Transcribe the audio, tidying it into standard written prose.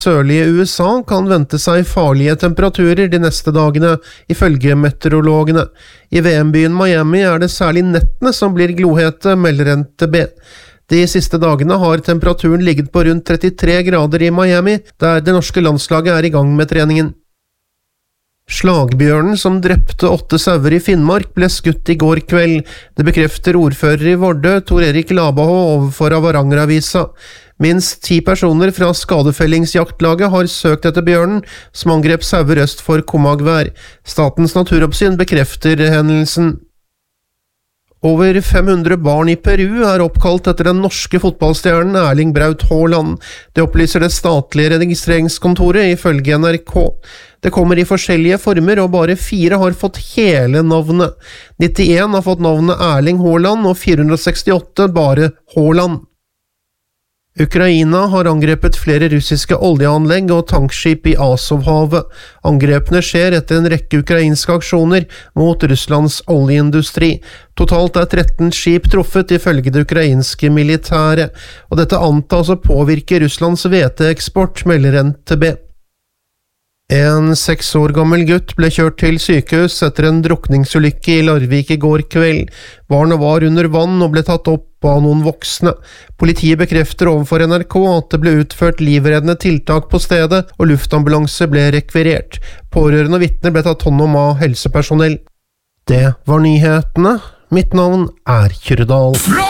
Sørlige USA kan vente seg farlige temperaturer de neste dagene, ifølge meteorologene. I VM-byen Miami det særlig nettene som blir glohete, melder NTB. De siste dagene har temperaturen ligget på rundt 33 grader i Miami, der det norske landslaget i gang med treningen. Slagbjørnen som drepte 8 sauer i Finnmark ble skutt i går kveld. Det bekrefter ordfører i Vardø, Tor Erik Labahå, overfor Avanger-avisa. Minst 10 personer fra skadefellingsjaktlaget har søkt etter bjørnen, som angrep sauer øst for Komagvær. Statens naturoppsyn bekrefter hendelsen. Over 500 barn i Peru oppkalt etter den norske fotballstjernen Erling Braut Haaland. Det opplyser det statlige registreringskontoret ifølge NRK. Det kommer i forskjellige former, og bare 4 har fått hele navnet. 91 har fått navnet Erling Haaland, og 468 bare Haaland. Ukraina har angrepet flere russiske oljeanlegg og tankskip i Azovhavet. Angrepene skjer etter en rekke ukrainske aksjoner mot Russlands oljeindustri. Totalt 13 skip truffet ifølge det ukrainske militæret, og dette antas å påvirke Russlands hveteeksport, melder NTB. En 6 år gammel gutt ble kjørt til sykehus etter en drukningsulykke i Larvik i går kveld. Barnet var under vann og ble tatt opp av noen voksne. Politiet bekrefter overfor NRK at det ble utført livreddende tiltak på stedet, og luftambulanse ble rekvirert. Pårørende og vitner ble tatt hånd om av helsepersonell. Det var nyhetene. Mitt navn Kyrre Dahl.